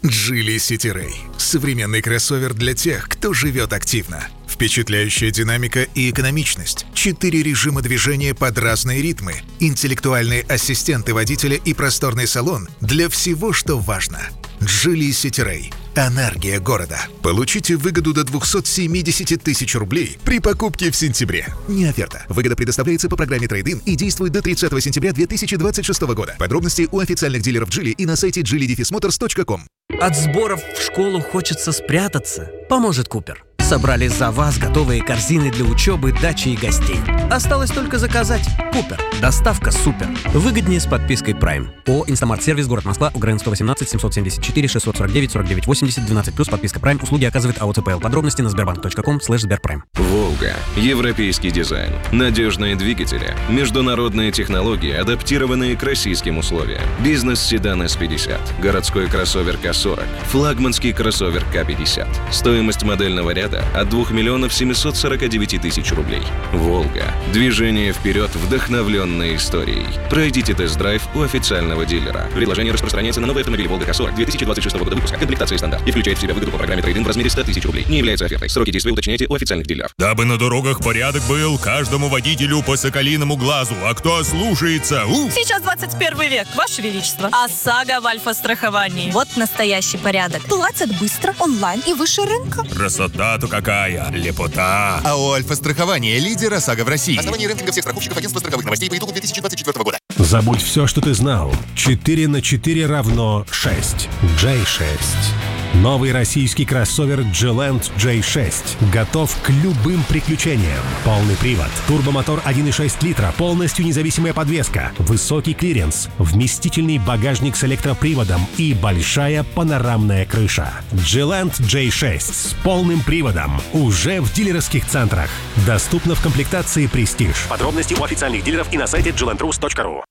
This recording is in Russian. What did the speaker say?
Geely City Ray – современный кроссовер для тех, кто живет активно. Впечатляющая динамика и экономичность, 4 режима движения под разные ритмы, интеллектуальные ассистенты водителя и просторный салон для всего, что важно. Geely City Ray – энергия города. Получите выгоду до 270 тысяч рублей при покупке в сентябре. Не оферта. Выгода предоставляется по программе Trade-in и действует до 30 сентября 2026 года. Подробности у официальных дилеров Geely и на сайте geely-motors.com. От сборов в школу хочется спрятаться. Поможет Купер. Собрали за вас готовые корзины для учебы, дачи и гостей. Осталось только заказать. Купер. Доставка супер. Выгоднее с подпиской Prime. ООО «Инстамарт-сервис», город Москва, УГРН 118 774 649 49 80 12+, подписка Prime. Услуги оказывает АО ЦПЛ. Подробности на sberbank.com/sberprime. Волга. Европейский дизайн. Надежные двигатели. Международные технологии, адаптированные к российским условиям. Бизнес-седан S50. Городской кроссовер К40. Флагманский кроссовер К50. Стоимость модельного ряда от 2 миллионов 749 тысяч рублей. Волга. Движение вперед, вдохновленной историей. Пройдите тест-драйв у официального дилера. Предложение распространяется на новые автомобили Волга К40 2026 года выпуска. Комплектация стандарт. И включает в себя выгоду по программе Trade-in в размере 100 тысяч рублей. Не является офертой. Сроки действия уточняйте у официальных дилеров. Дабы на дорогах порядок был, каждому водителю по соколиному глазу. А кто ослушается? Сейчас 21 век, Ваше Величество. ОСАГО в Альфа-страховании. Вот настоящий порядок. Платят быстро, онлайн и выше рынка. Красота-то какая! Лепота! АО «Альфа-страхование» – лидер ОСАГО в России. Основание рейтинга всех страховщиков агентства страховых новостей по итогам 2024 года. Забудь все, что ты знал. 4 на 4 равно 6. J6. Новый российский кроссовер Geland J6 готов к любым приключениям. Полный привод, турбомотор 1,6 литра, полностью независимая подвеска, высокий клиренс, вместительный багажник с электроприводом и большая панорамная крыша. Geland J6 с полным приводом уже в дилерских центрах. Доступно в комплектации Prestige. Подробности у официальных дилеров и на сайте gelandrus.ru.